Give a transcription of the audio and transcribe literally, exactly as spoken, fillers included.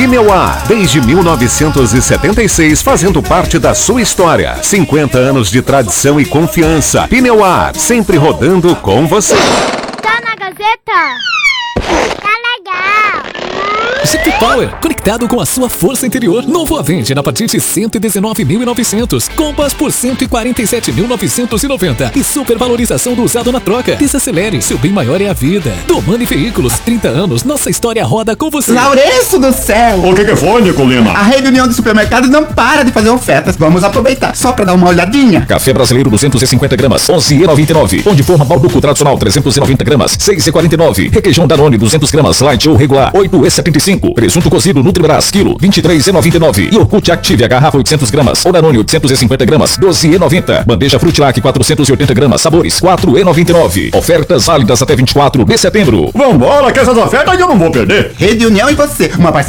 Pneuar, desde mil novecentos e setenta e seis, fazendo parte da sua história. cinquenta anos de tradição e confiança. Pneuar, sempre rodando com você. Tá na Gazeta? Tá legal. Jeep Power, conectado com a sua força interior. Novo Avenger a partir de cento e dezenove mil e novecentos. Compass por cento e quarenta e sete mil novecentos e noventa. E supervalorização do usado na troca. Desacelere, seu bem maior é a vida. Domani Veículos, trinta anos, nossa história roda com você. Laurenço do céu! O que que foi, Nicolina? A Rede União de Supermercados não para de fazer ofertas. Vamos aproveitar, só pra dar uma olhadinha. Café brasileiro duzentos e cinquenta gramas, onze reais e noventa e nove. Pão de forma Balduco tradicional trezentos e noventa gramas, seis reais e quarenta e nove. Requeijão Danone duzentos gramas, light ou regular, oito reais e setenta e cinco. Presunto cozido Nutribras, quilo, vinte e três reais e noventa e nove. Iogurte Active, a garrafa oitocentos gramas, ou Danone oitocentos e cinquenta gramas, doze reais e noventa. Bandeja Frutilac quatrocentos e oitenta gramas, sabores, quatro reais e noventa e nove. Ofertas válidas até vinte e quatro de setembro. Vambora, que essas ofertas eu não vou perder. Rede União e você, uma parceria